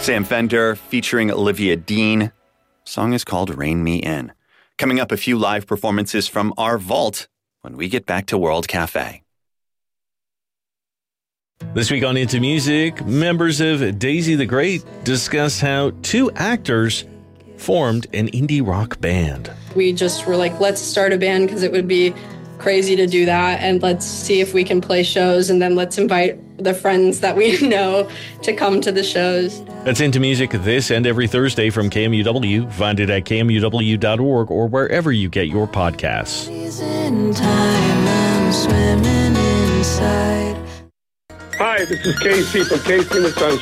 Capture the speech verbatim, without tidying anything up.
Sam Fender featuring Olivia Dean. Song is called Rain Me In. Coming up, a few live performances from our vault when we get back to World Cafe. This week on Into Music, members of Daisy the Great discuss how two actors formed an indie rock band. We just were like, let's start a band because it would be crazy to do that, and let's see if we can play shows, and then let's invite the friends that we know to come to the shows. That's Into Music this and every Thursday from K M U W. Find it at K M U W dot org or wherever you get your podcasts. Hi, this is Casey from Casey and the Sunshine.